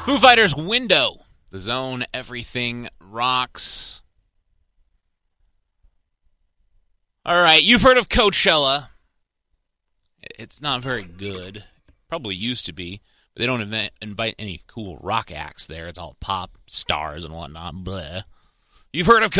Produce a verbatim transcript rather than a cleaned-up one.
Foo Fighters, Window. The Zone, Everything Rocks. All right, you've heard of Coachella. It's not very good. Probably used to be. But they don't invent, invite any cool rock acts there. It's all pop stars and whatnot. Bleh. You've heard of